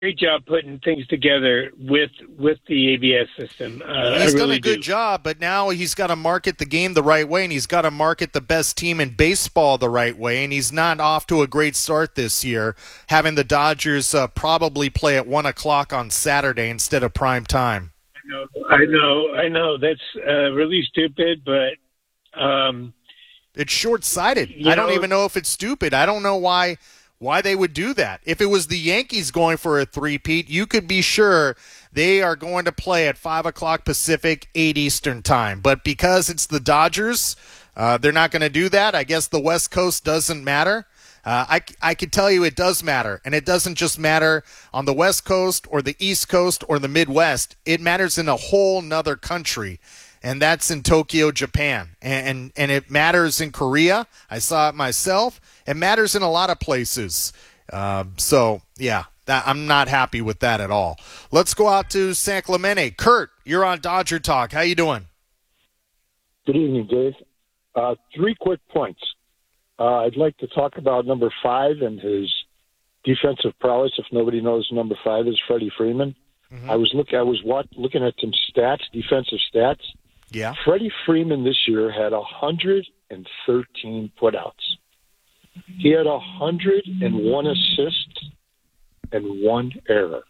great job putting things together with the ABS system. He's done really a good job, but now he's got to market the game the right way, and he's got to market the best team in baseball the right way, and he's not off to a great start this year, having the Dodgers probably play at 1 o'clock on Saturday instead of prime time. I know. That's really stupid, but it's short-sighted. I don't even know if it's stupid. I don't know why they would do that. If it was the Yankees going for a three-peat, you could be sure they are going to play at 5 o'clock Pacific, 8 Eastern time. But because it's the Dodgers, they're not going to do that. I guess the West Coast doesn't matter. I can tell you it does matter, and it doesn't just matter on the West Coast or the East Coast or the Midwest. It matters in a whole nother country, and that's in Tokyo, Japan. And it matters in Korea. I saw it myself. It matters in a lot of places. So, yeah, I'm not happy with that at all. Let's go out to San Clemente. Kurt, you're on Dodger Talk. How you doing? Good evening, Dave. 3 quick points. I'd like to talk about number 5 and his defensive prowess. If nobody knows, number 5 is Freddie Freeman. Mm-hmm. I was looking at some stats, defensive stats. Yeah. Freddie Freeman this year had 113 putouts. He had 101 assists and 1 error.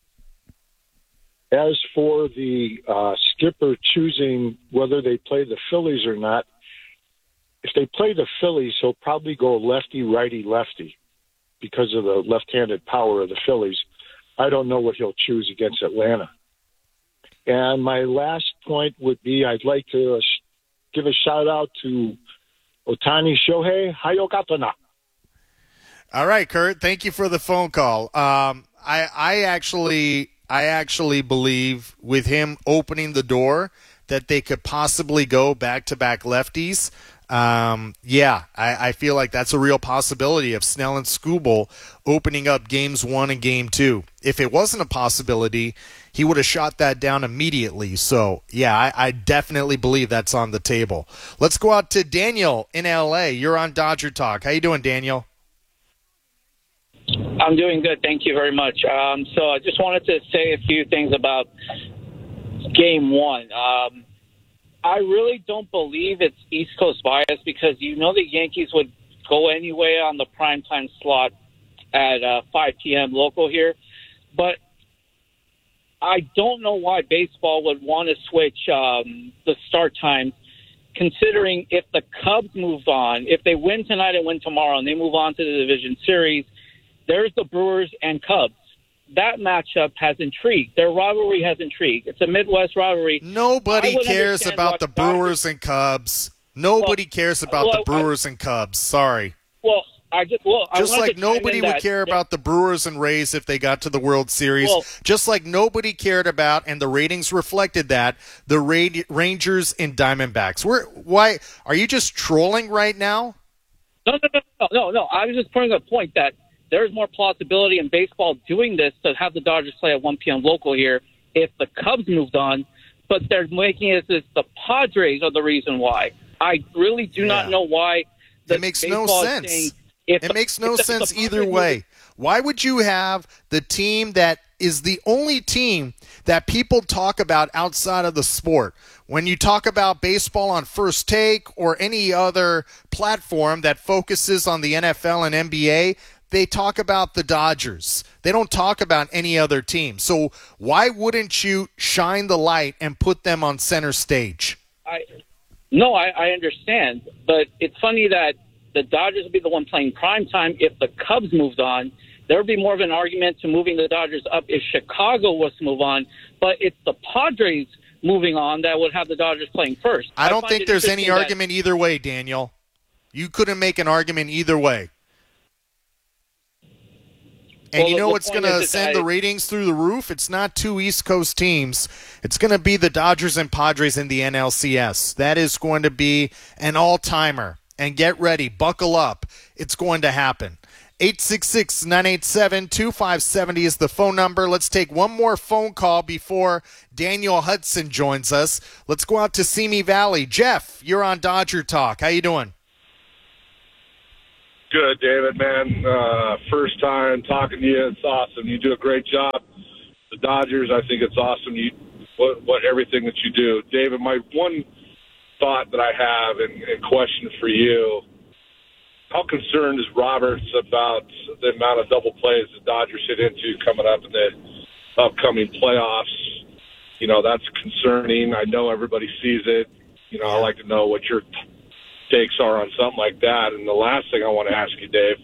As for the skipper choosing whether they play the Phillies or not, if they play the Phillies, he'll probably go lefty, righty, lefty because of the left-handed power of the Phillies. I don't know what he'll choose against Atlanta. And my last point would be I'd like to give a shout-out to Otani Shohei Hayokatana. All right, Kurt, thank you for the phone call. I actually believe with him opening the door that they could possibly go back-to-back lefties. I feel like that's a real possibility of Snell and Skubal opening up games 1 and game 2. If it wasn't a possibility, he would have shot that down immediately. So, yeah, I definitely believe that's on the table. Let's go out to Daniel in L.A. You're on Dodger Talk. How you doing, Daniel? I'm doing good. Thank you very much. So I just wanted to say a few things about game 1. I really don't believe it's East Coast bias because the Yankees would go anyway on the primetime slot at 5 p.m. local here. But I don't know why baseball would want to switch the start times, considering if the Cubs moved on, if they win tonight and win tomorrow and they move on to the division series, there's the Brewers and Cubs. That matchup has intrigue. Their rivalry has intrigue. It's a Midwest rivalry. Nobody cares about the Brewers and Cubs. Nobody cares about the Brewers and Cubs. Sorry. Just like nobody would care about the Brewers and Rays if they got to the World Series. Just like nobody cared about, and the ratings reflected that, the Rangers and Diamondbacks. Why are you just trolling right now? No. I was just putting a point that there's more plausibility in baseball doing this to have the Dodgers play at 1 p.m. local here if the Cubs moved on, but they're making it as the Padres are the reason why. I really do not know why. It makes no sense. It makes no sense either way. Why would you have the team that is the only team that people talk about outside of the sport? When you talk about baseball on First Take or any other platform that focuses on the NFL and NBA, they talk about the Dodgers. They don't talk about any other team. So why wouldn't you shine the light and put them on center stage? I understand. But it's funny that the Dodgers would be the one playing prime time. If the Cubs moved on, there would be more of an argument to moving the Dodgers up if Chicago was to move on. But it's the Padres moving on that would have the Dodgers playing first. I don't think there's any argument either way, Daniel. You couldn't make an argument either way. And you know what's going to send the ratings through the roof? It's not 2 East Coast teams. It's going to be the Dodgers and Padres in the NLCS. That is going to be an all-timer. And get ready. Buckle up. It's going to happen. 866-987-2570 is the phone number. Let's take one more phone call before Daniel Hudson joins us. Let's go out to Simi Valley. Jeff, you're on Dodger Talk. How you doing? Good, David, man. First time talking to you. It's awesome. You do a great job. The Dodgers, I think it's awesome. What everything that you do. David, my one thought that I have and question for you, how concerned is Roberts about the amount of double plays the Dodgers hit into coming up in the upcoming playoffs? You know, that's concerning. I know everybody sees it. You know, I'd like to know what your takes are on something like that. And the last thing I want to ask you, Dave,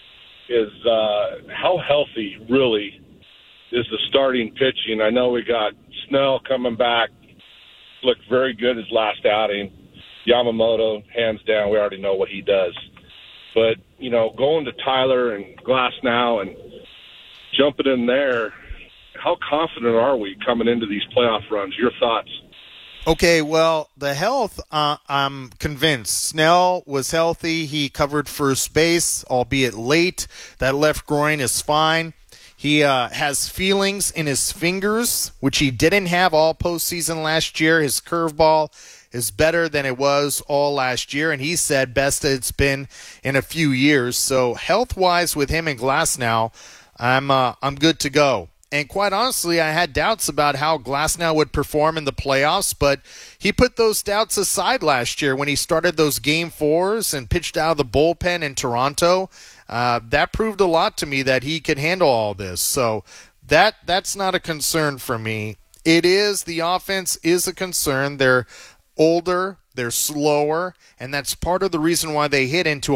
is how healthy really is the starting pitching? I know we got Snell coming back, looked very good his last outing. Yamamoto, hands down, we already know what he does. But, you know, going to Tyler and Glasnow and jumping in there, how confident are we coming into these playoff runs? Your thoughts? Okay, well, the health, I'm convinced. Snell was healthy. He covered first base, albeit late. That left groin is fine. He has feelings in his fingers, which he didn't have all postseason last year. His curveball is better than it was all last year, and he said best that it's been in a few years. So health-wise with him and Glasnow, I'm good to go. And quite honestly, I had doubts about how Glasnow would perform in the playoffs, but he put those doubts aside last year when he started those Game 4s and pitched out of the bullpen in Toronto. That proved a lot to me that he could handle all this. So that's not a concern for me. The offense is a concern. They're older, they're slower, and that's part of the reason why they hit into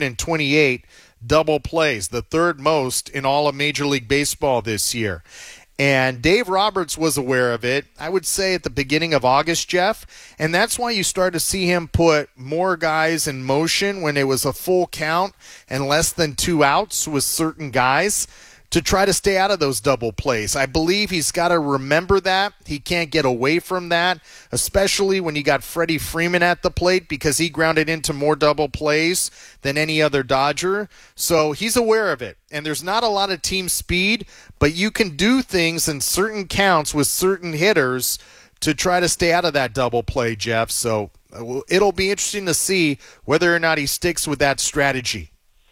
128 double plays, the third most in all of Major League Baseball this year. And Dave Roberts was aware of it, I would say, at the beginning of August, Jeff. And that's why you start to see him put more guys in motion when it was a full count and less than 2 outs with certain guys to try to stay out of those double plays. I believe he's got to remember that. He can't get away from that, especially when you got Freddie Freeman at the plate because he grounded into more double plays than any other Dodger. So he's aware of it. And there's not a lot of team speed, but you can do things in certain counts with certain hitters to try to stay out of that double play, Jeff. So it'll be interesting to see whether or not he sticks with that strategy.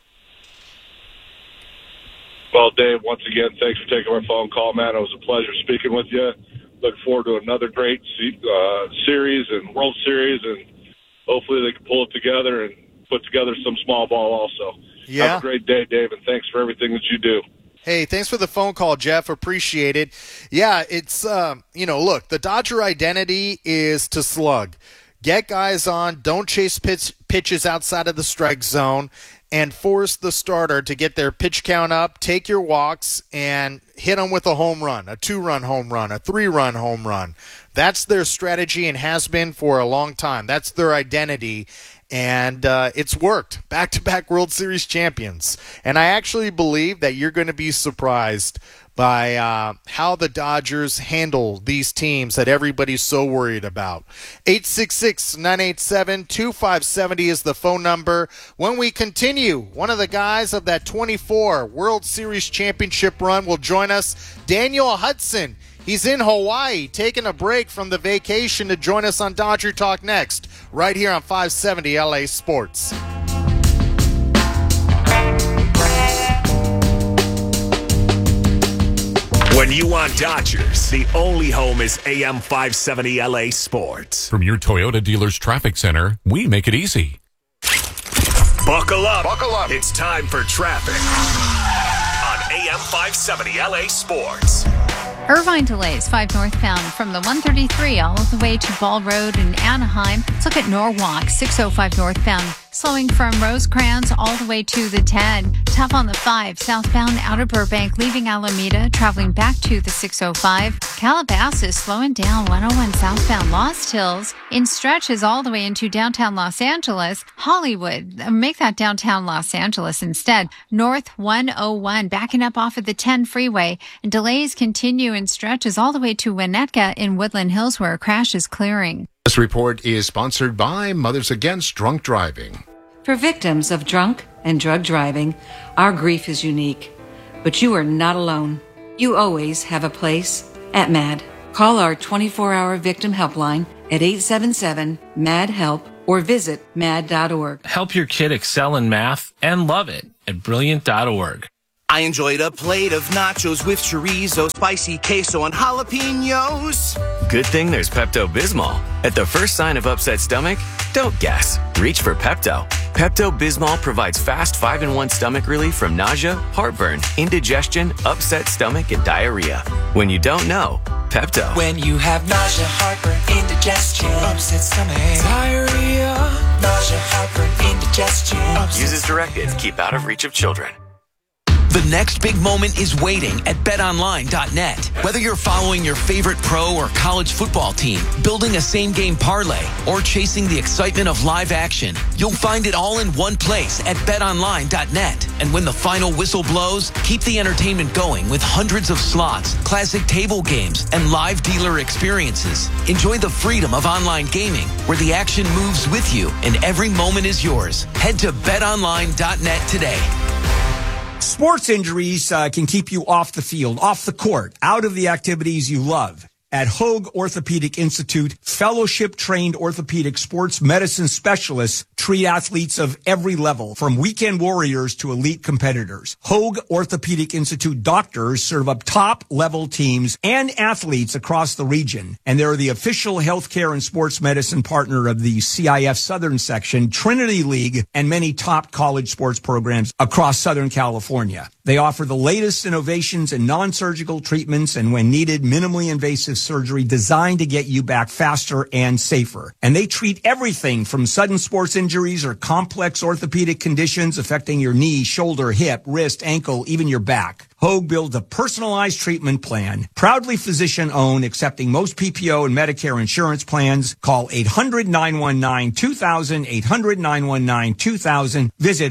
Well, Dave, once again, thanks for taking my phone call, man. It was a pleasure speaking with you. Look forward to another great series and World Series, and hopefully they can pull it together and put together some small ball also. Yeah. Have a great day, Dave, and thanks for everything that you do. Hey, thanks for the phone call, Jeff. Appreciate it. Yeah, it's, look, the Dodger identity is to slug. Get guys on, don't chase pitches outside of the strike zone, and force the starter to get their pitch count up, take your walks, and hit them with a home run, a 2-run home run, a 3-run home run. That's their strategy and has been for a long time. That's their identity, and it's worked. Back-to-back World Series champions. And I actually believe that you're going to be surprised by how the Dodgers handle these teams that everybody's so worried about. 866-987-2570 is the phone number. When we continue, one of the guys of that 24 World Series championship run will join us, Daniel Hudson. He's in Hawaii, taking a break from the vacation to join us on Dodger Talk next, right here on 570 LA Sports. When you want Dodgers, the only home is AM 570 LA Sports. From your Toyota dealer's traffic center, we make it easy. Buckle up. It's time for traffic on AM 570 LA Sports. Irvine delays 5 northbound from the 133 all the way to Ball Road in Anaheim. Let's look at Norwalk, 605 northbound, slowing from Rosecrans all the way to the 10. Tough on the 5, southbound out of Burbank, leaving Alameda, traveling back to the 605. Calabasas slowing down 101 southbound Lost Hills in stretches all the way into downtown Los Angeles. Hollywood, make that downtown Los Angeles instead. North 101 backing up off of the 10 freeway, and delays continue in stretches all the way to Winnetka in Woodland Hills where a crash is clearing. This report is sponsored by Mothers Against Drunk Driving. For victims of drunk and drug driving, our grief is unique, but you are not alone. You always have a place at MAD. Call our 24-hour victim helpline at 877-MAD-HELP or visit mad.org. Help your kid excel in math and love it at brilliant.org. I enjoyed a plate of nachos with chorizo, spicy queso, and jalapenos. Good thing there's Pepto-Bismol. At the first sign of upset stomach, don't guess. Reach for Pepto. Pepto-Bismol provides fast 5-in-1 stomach relief from nausea, heartburn, indigestion, upset stomach, and diarrhea. When you don't know, Pepto. When you have nausea, heartburn, indigestion, upset stomach, diarrhea, nausea, heartburn, indigestion. Use as directed. Keep out of reach of children. The next big moment is waiting at betonline.net. Whether you're following your favorite pro or college football team, building a same-game parlay, or chasing the excitement of live action, you'll find it all in one place at betonline.net. And when the final whistle blows, keep the entertainment going with hundreds of slots, classic table games, and live dealer experiences. Enjoy the freedom of online gaming, where the action moves with you and every moment is yours. Head to betonline.net today. Sports injuries can keep you off the field, off the court, out of the activities you love. At Hoag Orthopedic Institute, fellowship-trained orthopedic sports medicine specialists treat athletes of every level, from weekend warriors to elite competitors. Hoag Orthopedic Institute doctors serve up top-level teams and athletes across the region, and they're the official healthcare and sports medicine partner of the CIF Southern Section, Trinity League, and many top college sports programs across Southern California. They offer the latest innovations in non-surgical treatments and, when needed, minimally invasive surgery designed to get you back faster and safer. And they treat everything from sudden sports injuries or complex orthopedic conditions affecting your knee, shoulder, hip, wrist, ankle, even your back. Hoag builds a personalized treatment plan, proudly physician-owned, accepting most PPO and Medicare insurance plans. Call 800-919-2000, 800-919-2000. Visit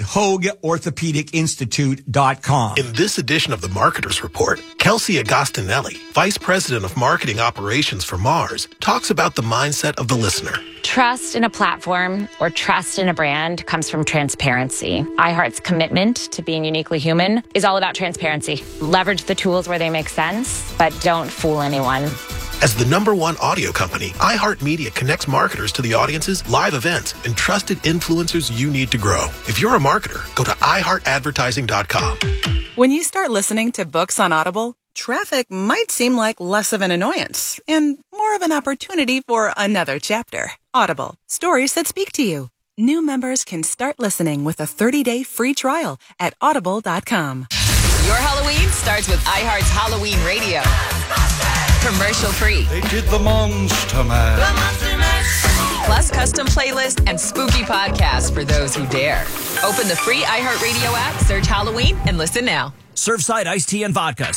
HoagOrthopedicInstitute.com. In this edition of the Marketers Report, Kelsey Agostinelli, Vice President of Marketing Operations for Mars, talks about the mindset of the listener. Trust in a platform or trust in a brand comes from transparency. iHeart's commitment to being uniquely human is all about transparency. Leverage the tools where they make sense, but don't fool anyone. As the #1 audio company, iHeartMedia connects marketers to the audiences, live events, and trusted influencers you need to grow. If you're a marketer, go to iHeartAdvertising.com. When you start listening to books on Audible, traffic might seem like less of an annoyance and more of an opportunity for another chapter. Audible, stories that speak to you. New members can start listening with a 30-day free trial at audible.com. Your Halloween starts with iHeart's Halloween Radio. Commercial free. They did the Monster Mash. The Monster Mash. Plus custom playlists and spooky podcasts for those who dare. Open the free iHeartRadio app, search Halloween, and listen now. Surfside iced tea and vodka.